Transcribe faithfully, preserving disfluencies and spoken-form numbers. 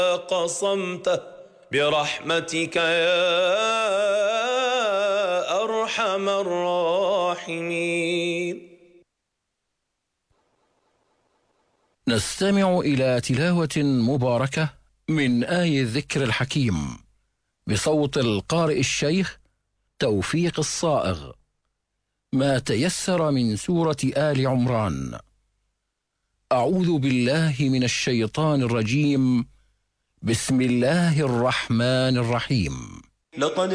قصمته برحمتك يا أرحم الراحمين. نستمع إلى تلاوة مباركة من آي الذكر الحكيم بصوت القارئ الشيخ توفيق الصائغ، ما تيسر من سورة آل عمران. أعوذ بالله من الشيطان الرجيم. بسم الله الرحمن الرحيم. لقد